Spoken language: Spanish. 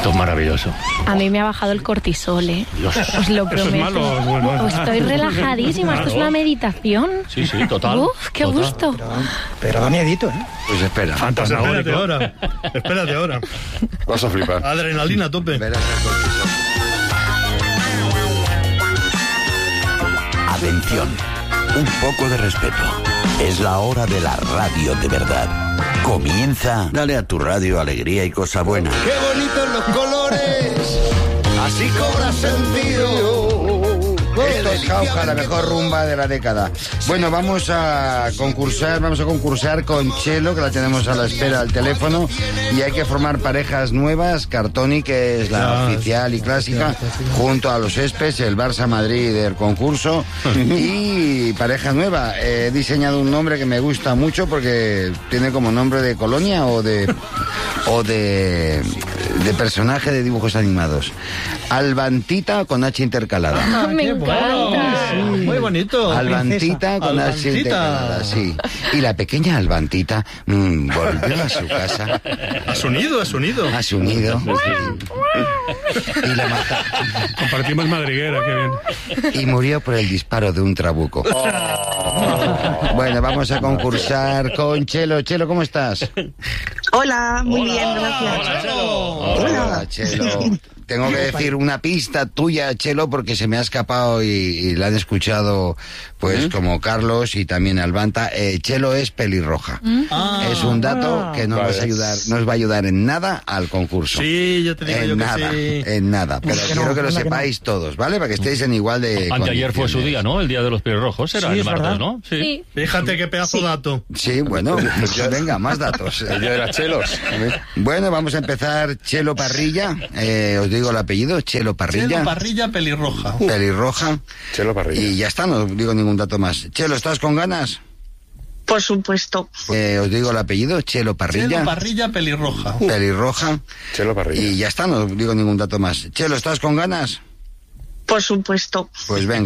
Esto es maravilloso. A mí me ha bajado el cortisol, ¿eh? Dios. Os lo prometo. Eso es malo, bueno. Estoy relajadísima, Claro. esto es una meditación. Sí, total. Uf, qué total. gusto. Pero da miedito, ¿eh? Pues espera. Pues espérate ahora. Vas a flipar. Adrenalina a tope. Verás el cortisol. Atención, un poco de respeto. Es la hora de la radio de verdad. Comienza. Dale a tu radio alegría y cosa buena. ¡Qué bonitos los colores! Así cobra sentido. Esto es Jauja, la mejor rumba de la década. Bueno, vamos a concursar con Chelo, que la tenemos a la espera al teléfono, y hay que formar parejas nuevas. Cartoni, que es la oficial y clásica, junto a los Espes, el Barça Madrid del concurso, y pareja nueva. He diseñado un nombre que me gusta mucho porque tiene como nombre de colonia o de personaje de dibujos animados. Albantita con H intercalada. Me encanta. Muy bonito. Albantita con H Albantita. intercalada, sí. Y la pequeña Albantita volvió a su casa, A su nido. a su nido, y la mataron. Compartimos madriguera, qué bien. Y murió por el disparo de un trabuco. Bueno, vamos a concursar con Chelo. Chelo, ¿cómo estás? Hola, muy bien, gracias. Hola, Chelo. Tengo que decir una pista tuya, Chelo, porque se me ha escapado y la han escuchado, pues, como Carlos y también Albanta. Chelo es pelirroja. Es un dato que nos va a ayudar en nada al concurso. Sí, yo te digo yo que sí. En nada. Pero quiero que lo sepáis todos, ¿vale? Para que estéis en igual de Anteayer fue su condiciones. día, ¿no? El día de los pelirrojos. Era Sí, el es martes, verdad. ¿no? Sí. Fíjate qué pedazo dato. Sí, bueno, pues venga, más datos. Yo era Chelos. Bueno, vamos a empezar. Chelo Parrilla, os digo el apellido, Chelo Parrilla. Chelo Parrilla pelirroja. Pelirroja. Chelo Parrilla. Y ya está, no digo ningún dato más. Chelo, ¿estás con ganas? Por supuesto. Os digo el apellido, Chelo Parrilla. Chelo Parrilla pelirroja. Pelirroja. Chelo Parrilla. Y ya está, no digo ningún dato más. Chelo, ¿estás con ganas? Por supuesto. Pues venga.